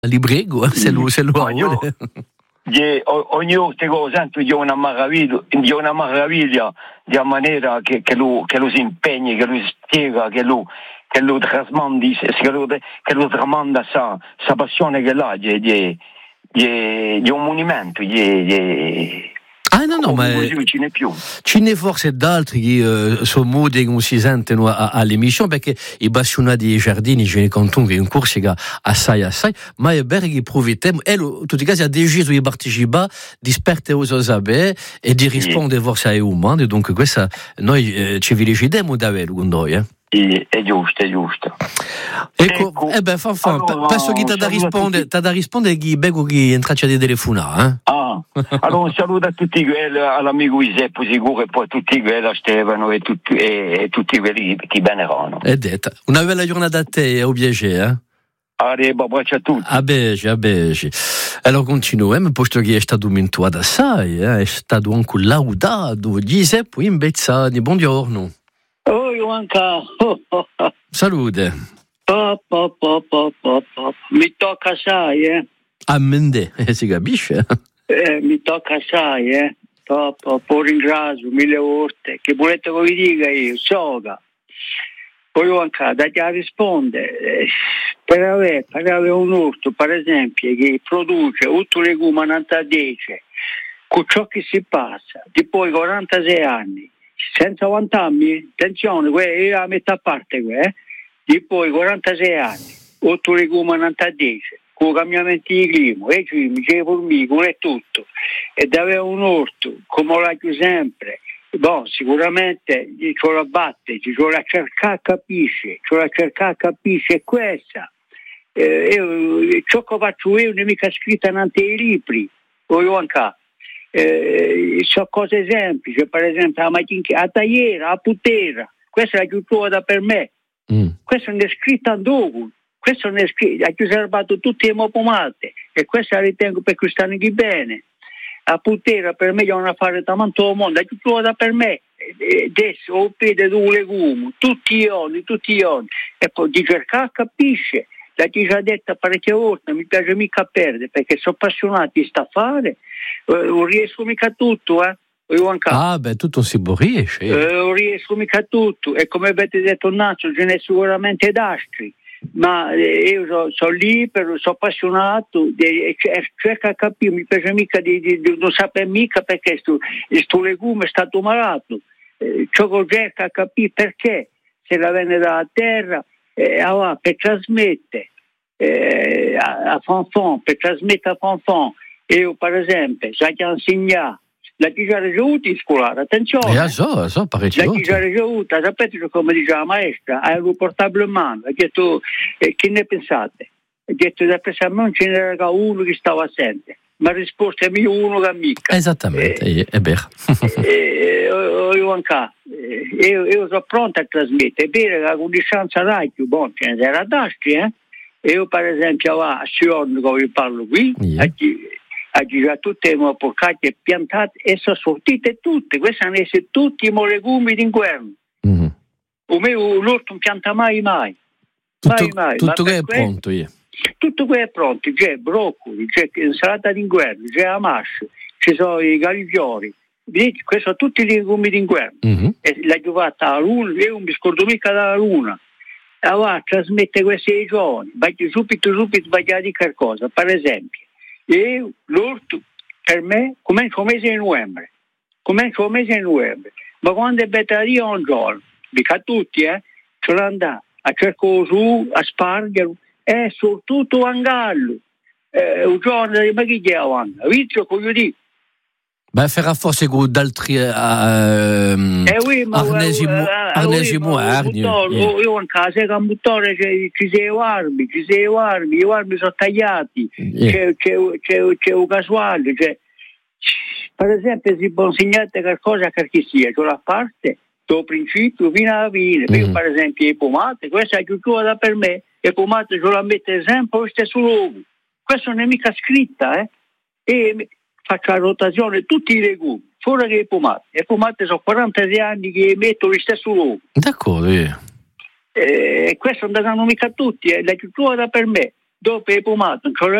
Li prego, se lo vuole. Ogni cosa è una meraviglia di maniera che lo si impegni, che lo spiega, che lo trasmandi, che lo tramanda sa passione che l'ha di un monumento No, ma ce n'è forse d'altri che sono modi che si sentono all'emissione, perché i bassionati dei giardini ce ne contano che è un corso che assai, ma è vero che approfittiamo, e in tutti i casi ha deciso di partecipare, di sperare sapere e di rispondere forse ai umani, dunque questa noi ci felicitiamo di averlo con noi. È giusto. Ecco, penso che ti da rispondere chi becco che entraccia di telefonare. Allora un saluto a tutti quelli, all'amico Giuseppe sicuro, e poi a tutti quelli, a Stefano e tutti quelli che beneranno. È detta. Una bella giornata a te e un piacere. Bacia a tutti. A bece. Allora continuiamo, posto che è stato mintuato assai, è stato anche laudato Giuseppe Imbezzani. Buongiorno. Juanca. Salute. Mi tocca assai, A Mende, si capisce? Mi tocca assai, poi ringrazio mille volte. Che volete che vi dica io? Soga. Poi Juanca, da che risponde, per avere un orto, per esempio, che produce tutto legume 90-10, con ciò che si passa, di poi 46 anni, senza vantarmi, attenzione, io la metto a parte, di poi 46 anni, 8 legume 90-10, con i cambiamenti di clima, e le formiche, e tutto, e da avere un orto, come lo dico sempre, sicuramente ci la batte, ci la cercare capisce, è questa. Ciò che faccio io non è mica scritto nei libri, voglio anche. So cose semplici, per esempio a tagliera, a putera, questa è la chiusura per me, questo non è scritto dopo, questo non è scritto, ha conservato tutte le pomate e questa la ritengo perché stanno bene. A putera per me è un affare tanto al mondo, la chiusura per me, adesso ho pede due legumi, tutti i giorni, e poi di cercare capisce. L'ho già detto parecchie volte, non mi piace mica perdere perché sono appassionato di sta fare, non riesco mica a tutto, tutto si può riesce. Non riesco mica a tutto, e come avete detto Nacio, ce n'è sicuramente d'astri, ma io sono libero, sono appassionato e cerco a capire, mi piace mica di non sapere mica perché sto legume è stato malato, ciò che cerco a capire perché, se la viene dalla terra, per trasmettere a fanfan, io per esempio sai che insegna la già ricevuta in scuola, attenzione, so parecchio, la già ricevuta, sapete come dice la maestra, hai un portabile in mano, ha detto che ne pensate? Ha detto da pensare non ce n'era uno che stava assente, ma ha risposto è mio uno che mica. Esattamente, è vero. Io sono pronto a trasmettere, è vero che la conoscenza radio, ce ne era d'astri, io per esempio a Sion, come parlo qui, ha già tutte le porcate piantate e sono sortite tutte, queste sono essere tutti i legumi d'inverno. L'orto non pianta mai. Tutto che è pronto, Tutto che è pronto, c'è broccoli, c'è insalata d'inverno, c'è amascio, ci sono i galifiori. Vedete, questi sono tutti i legumi d'inverno. E l'ha giocata alla luna, io non mi scordo mica dalla luna. Allora trasmette questi giorni, subito voglio dire qualcosa. Per esempio, l'orto per me comincia il mese di novembre, ma quando è bettaria un giorno, mica tutti, ce l'andà a cercare su, a spargere, e soprattutto a gallo, un giorno, ma chi è avanti? Visto che io dico? Farà forse con altri arnesi muarni. Io in casa che un motore ci sei armi, i armi sono tagliati, c'è un casuale, per esempio si può insegnare qualcosa che sia, c'è la parte, dal principio fino alla fine. Io per esempio le pomate, questa è chiusura per me, le pomate ce la mette sempre allo stesso luogo, questo non è mica scritta, e faccio la rotazione tutti i legumi, fuori che le pomate sono 46 anni che metto allo stesso luogo. D'accordo, Questo non danno mica tutti, la chiusura per me. dopo hai pomato ancora